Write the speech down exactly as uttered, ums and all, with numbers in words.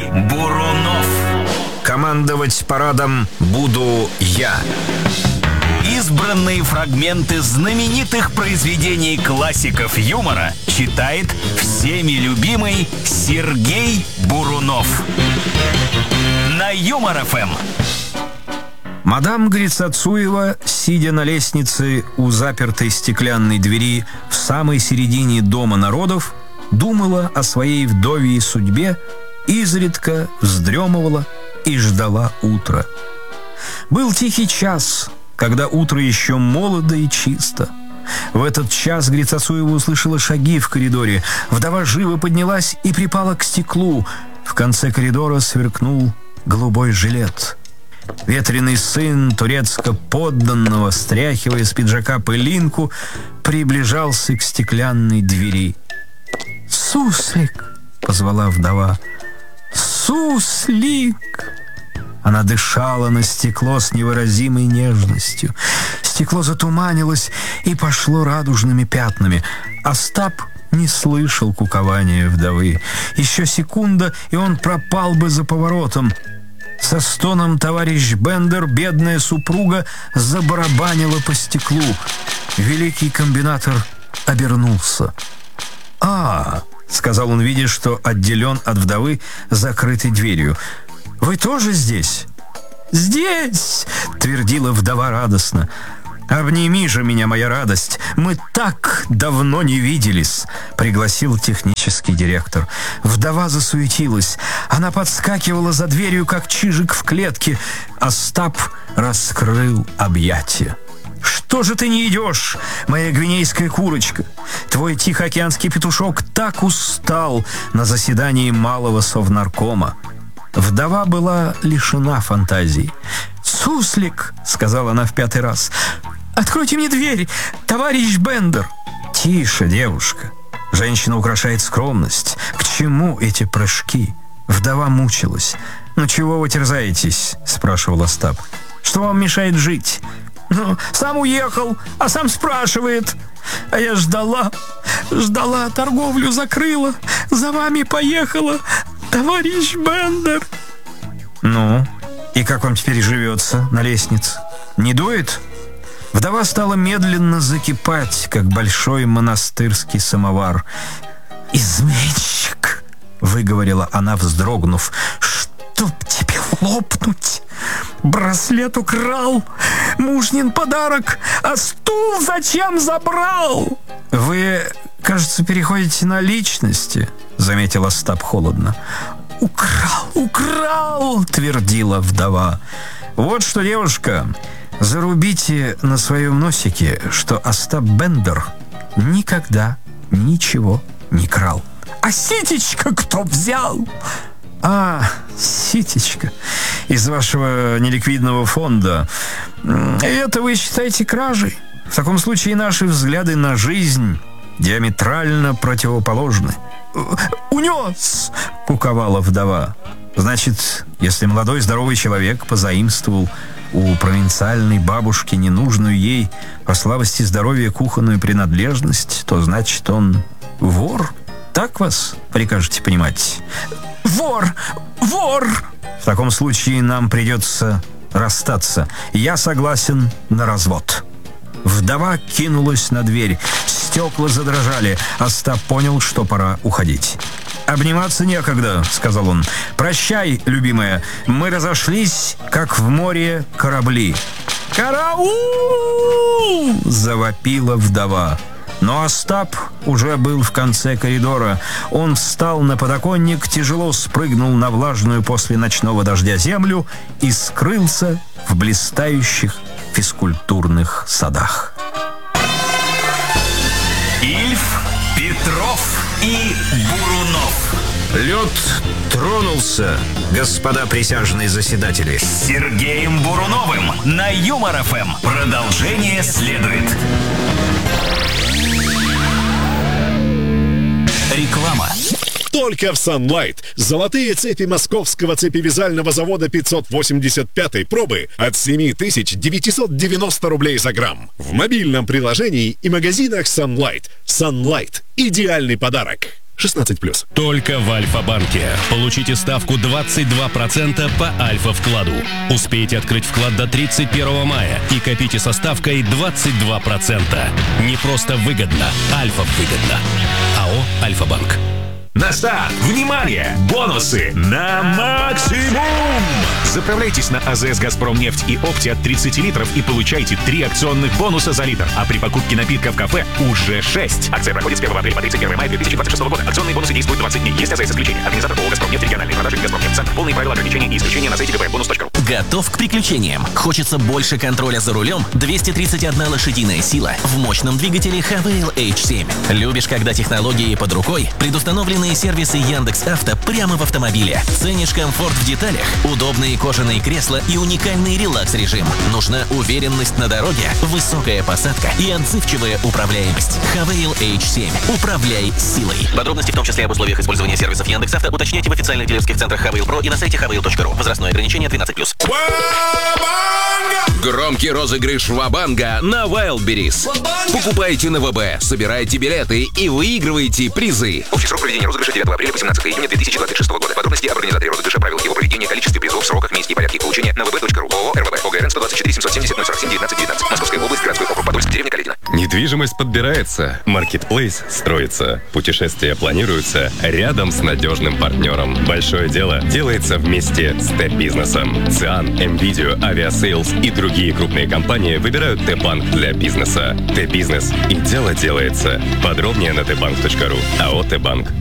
Бурунов. Командовать парадом буду я. Избранные фрагменты знаменитых произведений классиков юмора читает всеми любимый Сергей Бурунов. На Юмор-ФМ. Мадам Грицацуева, сидя на лестнице у запертой стеклянной двери в самой середине Дома народов, думала о своей вдовьей судьбе, изредка вздремывала и ждала утра. Был тихий час, когда утро еще молодо и чисто. В этот час Грицацуева услышала шаги в коридоре. Вдова живо поднялась и припала к стеклу. В конце коридора сверкнул голубой жилет. Ветреный сын турецко-подданного, стряхивая с пиджака пылинку, приближался к стеклянной двери. «Суслик!» — позвала вдова. «Суслик!» Она дышала на стекло с невыразимой нежностью. Стекло затуманилось и пошло радужными пятнами. Остап не слышал кукования вдовы. Еще секунда, и он пропал бы за поворотом. Со стоном товарищ Бендер, бедная супруга, забарабанила по стеклу. Великий комбинатор обернулся. «А, — сказал он, видя, что отделен от вдовы закрытой дверью, — вы тоже здесь?» «Здесь!» — твердила вдова радостно. «Обними же меня, моя радость! Мы так давно не виделись!» — пригласил технический директор. Вдова засуетилась. Она подскакивала за дверью, как чижик в клетке. Остап раскрыл объятия. «Что же ты не идешь, моя гвинейская курочка? Твой тихоокеанский петушок так устал на заседании малого совнаркома». Вдова была лишена фантазии. «Суслик!» — сказала она в пятый раз. «Откройте мне дверь, товарищ Бендер!» «Тише, девушка! Женщина украшает скромность. К чему эти прыжки?» Вдова мучилась. «Ну чего вы терзаетесь?» — спрашивал Остап. «Что вам мешает жить?» «Ну, сам уехал, а сам спрашивает. А я ждала, ждала, торговлю закрыла, за вами поехала, товарищ Бендер». «Ну, и как вам теперь живется на лестнице? Не дует?» Вдова стала медленно закипать, как большой монастырский самовар. «Изменщик!» — выговорила она, вздрогнув. «Чтоб тебе лопнуть! Браслет украл, мужнин подарок, а стул зачем забрал?» «Вы, кажется, переходите на личности», — заметил Остап холодно. «Украл, украл!» — твердила вдова. «Вот что, девушка, зарубите на своем носике, что Остап Бендер никогда ничего не крал». «А ситечко кто взял?» «А, ситечко из вашего неликвидного фонда. Это вы считаете кражей? В таком случае наши взгляды на жизнь диаметрально противоположны». «Унес!» — куковала вдова. «Значит, если молодой здоровый человек позаимствовал у провинциальной бабушки ненужную ей по слабости здоровья кухонную принадлежность, то значит он вор? Так вас прикажете понимать?» «Вор! Вор!» «В таком случае нам придется расстаться. Я согласен на развод». Вдова кинулась на дверь. Стекла задрожали. Остап понял, что пора уходить. «Обниматься некогда», — сказал он. «Прощай, любимая. Мы разошлись, как в море корабли». «Караул!» — завопила вдова. Но Остап уже был в конце коридора. Он встал на подоконник, тяжело спрыгнул на влажную после ночного дождя землю и скрылся в блистающих физкультурных садах. Ильф, Петров и Бурунов. Лед тронулся, господа присяжные заседатели. С Сергеем Буруновым на Юмор-ФМ. Продолжение следует. Реклама. Только в Sunlight. Золотые цепи московского цепевязального завода пятьсот восемьдесят пятой пробы от семь тысяч девятьсот девяносто рублей за грамм. В мобильном приложении и магазинах Sunlight. Sunlight. Идеальный подарок. шестнадцать плюс. Только в Альфа-банке. Получите ставку двадцать два процента по Альфа-вкладу. Успейте открыть вклад до тридцать первого мая и копите со ставкой двадцать два процента. Не просто выгодно, Альфа-выгодно. АО «Альфа-банк». На старт! Внимание! Бонусы на максимум! Заправляйтесь на АЗС «Газпромнефть» и «Опти» от тридцати литров и получайте три акционных бонуса за литр. А при покупке напитка в кафе уже шесть. Акция проходит с первого апреля по тридцать первого мая две тысячи двадцать шестого года. Акционные бонусы действуют двадцать дней. Есть АЗС исключения. Организатор ООО «Газпромнефть», региональные продажи «Газпромнефть». Центр. Полные правила ограничений и исключения на сайте ГБ бонус точка ру. Готов к приключениям? Хочется больше контроля за рулем? двести тридцать одна лошадиная сила в мощном двигателе Хавейл эйч семь. Любишь, когда технологии под рукой? Предустановленные сервисы Яндекс.Авто прямо в автомобиле. Ценишь комфорт в деталях? Удобные кожаные кресла и уникальный релакс-режим. Нужна уверенность на дороге, высокая посадка и отзывчивая управляемость. Хавейл эйч семь. Управляй силой. Подробности, в том числе об условиях использования сервисов Яндекс.Авто, уточняйте в официальных дилерских центрах Хавейл Про и на сайте хавейл точка ру. Возрастное ограничение тринадцать плюс. Громкий розыгрыш Вабанга на Wildberries. Покупайте на ВБ, собирайте билеты и выигрывайте призы. Общий срок проведения розыгрыша девятого апреля по семнадцатого июня две тысячи двадцать шестого года. Подробности об организаторе розыгрыша, правилах его проведения, количестве призов, сроках, месте и порядке получения на вэ бэ точка ру. ООО РВБ. ОГРН сто двадцать четыре семьсот семьдесят ноль сорок семь девятнадцать девятнадцать. Московская область, городской округ Подольск, деревня Каледино. Недвижимость подбирается, маркетплейс строится, путешествия планируются рядом с надежным партнером. Большое дело делается вместе с Т-бизнесом. ЦИАН, МВидео, Авиасейлс и другие крупные компании выбирают Т-банк для бизнеса. Т-бизнес и дело делается. Подробнее на тэ банк точка ру. АО «Т-банк».